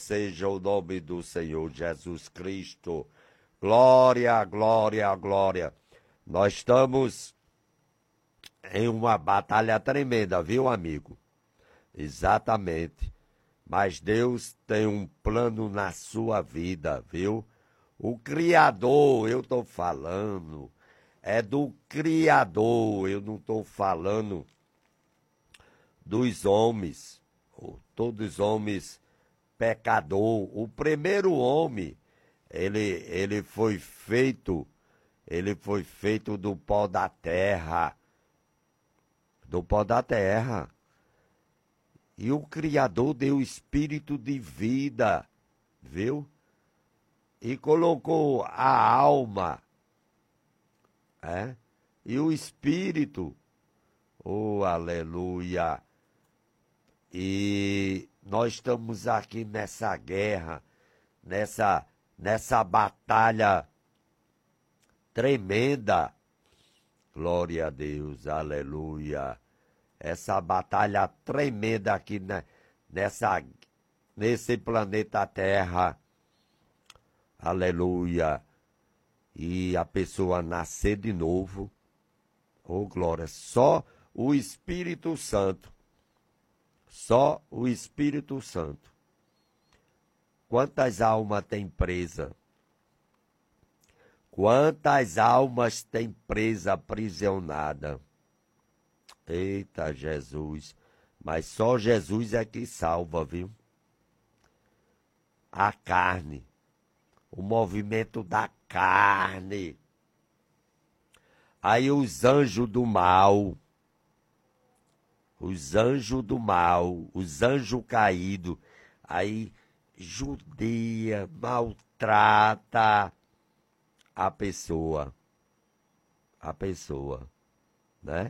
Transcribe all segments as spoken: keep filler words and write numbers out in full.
seja o nome do Senhor Jesus Cristo. Glória, glória, glória. Nós estamos em uma batalha tremenda, viu, amigo? Exatamente. Mas Deus tem um plano na sua vida, viu? O Criador, eu estou falando, é do Criador, eu não estou falando dos homens, todos homens pecador. O primeiro homem, ele, ele foi feito, ele foi feito do pó da terra, do pó da terra. E o Criador deu espírito de vida, viu? E colocou a alma, é? E o espírito, oh, aleluia. E nós estamos aqui nessa guerra, nessa, nessa batalha tremenda. Glória a Deus, aleluia. Essa batalha tremenda aqui né, nessa, nesse planeta Terra. Aleluia. E a pessoa nascer de novo. Oh, glória. Só o Espírito Santo. Só o Espírito Santo. Quantas almas tem presa? Quantas almas tem presa, aprisionada? Eita, Jesus. Mas só Jesus é que salva, viu? A carne. O movimento da carne. Aí os anjos do mal. Os anjos do mal. Os anjos caídos. Aí judia, maltrata a pessoa. A pessoa. Né?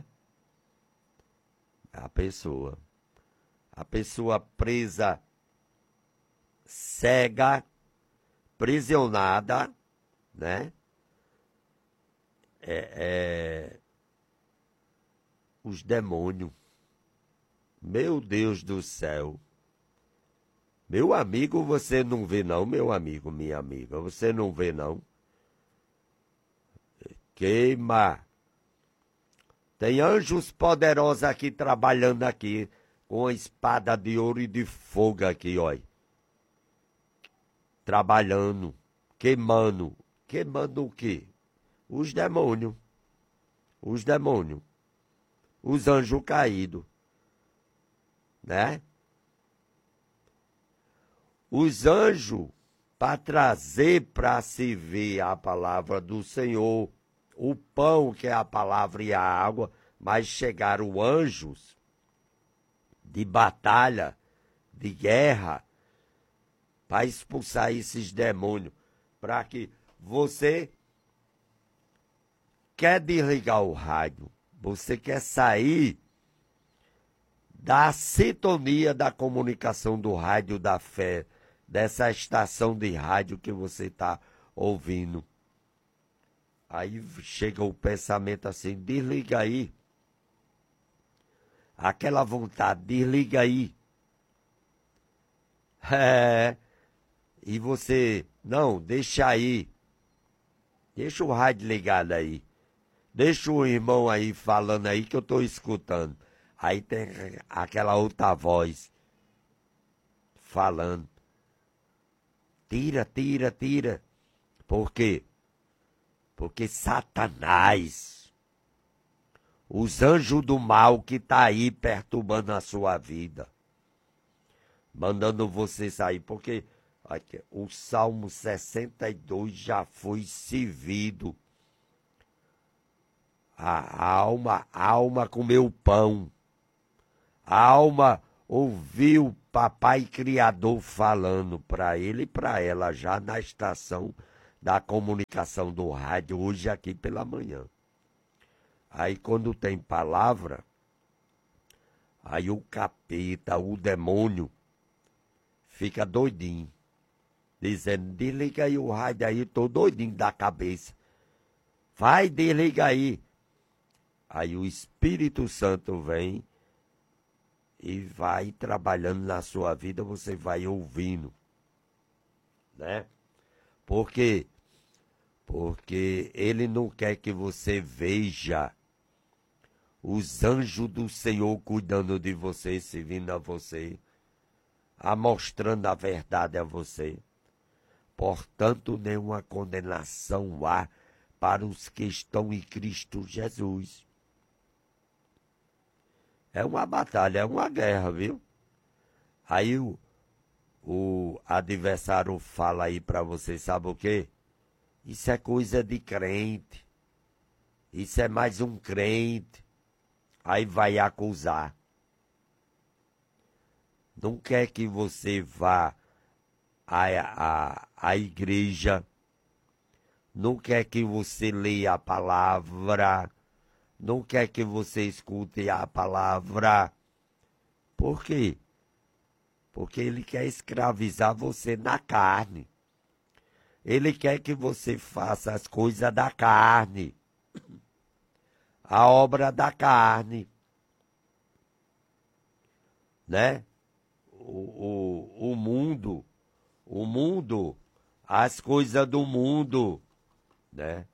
A pessoa. A pessoa presa, cega, prisionada, né? É, é, os demônios. Meu Deus do céu. Meu amigo, você não vê não, meu amigo, minha amiga. Você não vê não. Queima. Tem anjos poderosos aqui trabalhando aqui com a espada de ouro e de fogo aqui, ó. Trabalhando, queimando. Queimando o quê? Os demônios. Os demônios. Os anjos caídos. Né? Os anjos, para trazer para se ver a palavra do Senhor, o pão que é a palavra e a água, mas chegaram anjos de batalha, de guerra, para expulsar esses demônios, para que você quer desligar o rádio, você quer sair da sintonia da comunicação do rádio da fé, dessa estação de rádio que você está ouvindo. Aí chega o pensamento assim, desliga aí. Aquela vontade, desliga aí. É. E você, não, deixa aí. Deixa o rádio ligado aí. Deixa o irmão aí falando aí que eu estou escutando. Aí tem aquela outra voz falando. Tira, tira, tira. Por quê? Porque Satanás, os anjos do mal que tá aí perturbando a sua vida, mandando você sair, porque aqui, o Salmo sessenta e dois já foi servido. A alma, a alma comeu pão. A alma ouviu o papai criador falando para ele e para ela já na estação da comunicação do rádio, hoje aqui pela manhã. Aí quando tem palavra, aí o capeta, o demônio, fica doidinho, dizendo, desliga aí o rádio aí, tô doidinho da cabeça. Vai, desliga aí. Aí o Espírito Santo vem e vai trabalhando na sua vida, você vai ouvindo. né? Por quê? Porque ele não quer que você veja os anjos do Senhor cuidando de você, servindo a você, mostrando a verdade a você. Portanto, nenhuma condenação há para os que estão em Cristo Jesus. É uma batalha, é uma guerra, viu? Aí o, o adversário fala aí para você, sabe o quê? Isso é coisa de crente. Isso é mais um crente. Aí vai acusar. Não quer que você vá à, à, à igreja. Não quer que você leia a palavra. Não quer que você escute a palavra. Por quê? Porque ele quer escravizar você na carne. Ele quer que você faça as coisas da carne. A obra da carne. Né? O, o, o mundo. O mundo. As coisas do mundo. Né?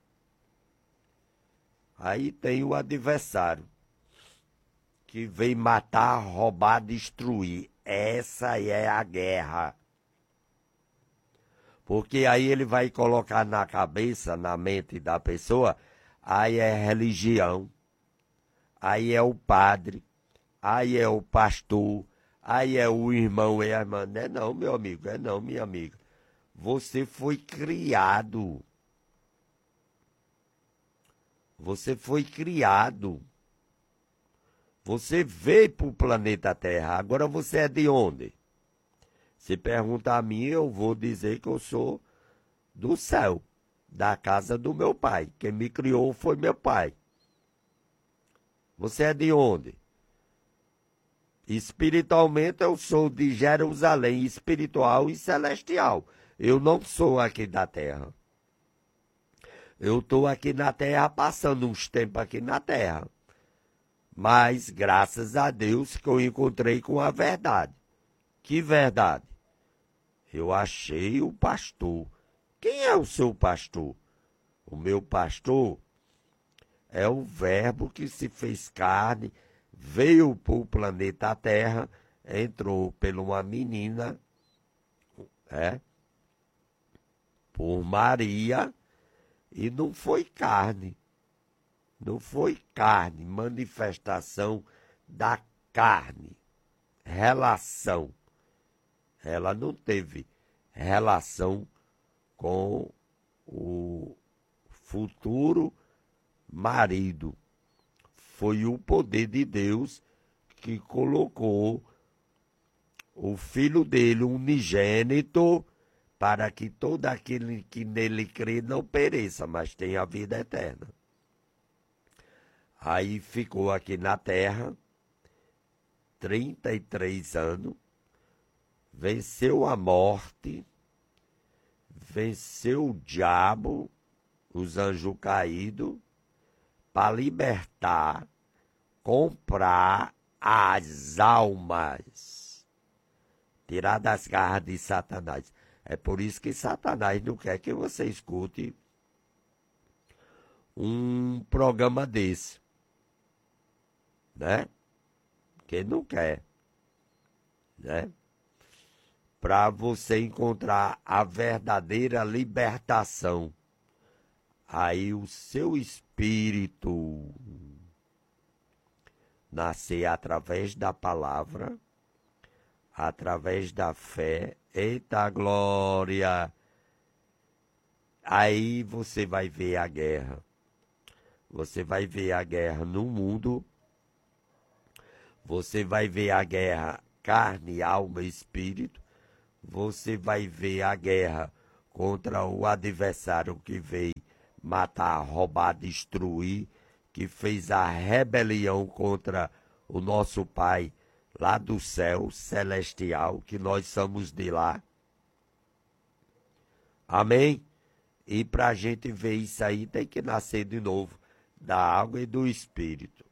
Aí tem o adversário. Que vem matar, roubar, destruir. Essa é a guerra. Porque aí ele vai colocar na cabeça, na mente da pessoa, aí é religião, aí é o padre, aí é o pastor, aí é o irmão e a irmã. Não é não, meu amigo, é não, minha amiga. Você foi criado. Você foi criado. Você veio para o planeta Terra. Agora você é de onde? Se perguntar a mim, eu vou dizer que eu sou do céu, da casa do meu pai. Quem me criou foi meu pai. Você é de onde? Espiritualmente eu sou de Jerusalém, espiritual e celestial. Eu não sou aqui da terra. Eu estou aqui na terra, passando uns tempos aqui na terra. Mas, graças a Deus, que eu encontrei com a verdade. Que verdade? Eu achei o pastor. Quem é o seu pastor? O meu pastor é o verbo que se fez carne, veio para o planeta Terra, entrou por uma menina, é, por Maria, e não foi carne. Não foi carne, manifestação da carne, relação. Ela não teve relação com o futuro marido. Foi o poder de Deus que colocou o filho dele, unigênito, para que todo aquele que nele crê não pereça, mas tenha a vida eterna. Aí ficou aqui na terra, trinta e três anos, venceu a morte, venceu o diabo, os anjos caídos, para libertar, comprar as almas, tirar das garras de Satanás. É por isso que Satanás não quer que você escute um programa desse, né? Que não quer, né? Para você encontrar a verdadeira libertação. Aí o seu espírito nascer através da palavra, através da fé. Eita glória! Aí você vai ver a guerra. Você vai ver a guerra no mundo. Você vai ver a guerra carne, alma e espírito. Você vai ver a guerra contra o adversário que veio matar, roubar, destruir, que fez a rebelião contra o nosso Pai lá do céu celestial, que nós somos de lá. Amém? E para a gente ver isso aí, tem que nascer de novo da água e do Espírito.